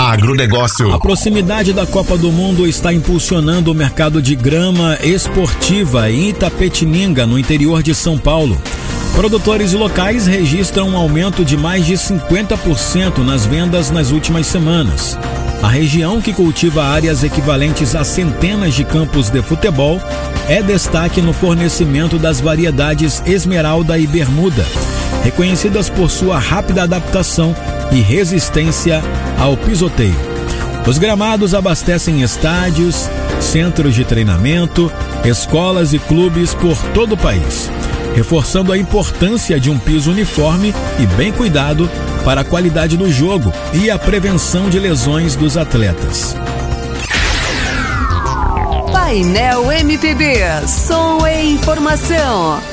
Agronegócio. A proximidade da Copa do Mundo está impulsionando o mercado de grama esportiva em Itapetininga, no interior de São Paulo. Produtores locais registram um aumento de mais de 50% nas vendas nas últimas semanas. A região, que cultiva áreas equivalentes a centenas de campos de futebol, é destaque no fornecimento das variedades Esmeralda e Bermuda, reconhecidas por sua rápida adaptação e resistência ao pisoteio. Os gramados abastecem estádios, centros de treinamento, escolas e clubes por todo o país, reforçando a importância de um piso uniforme e bem cuidado para a qualidade do jogo e a prevenção de lesões dos atletas. Painel MPB, som e informação.